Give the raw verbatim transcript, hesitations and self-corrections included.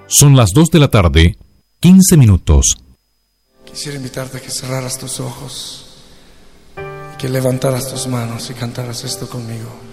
Son las dos de la tarde, quince minutos. Quisiera invitarte a que cerraras tus ojos y que levantaras tus manos y cantaras esto conmigo.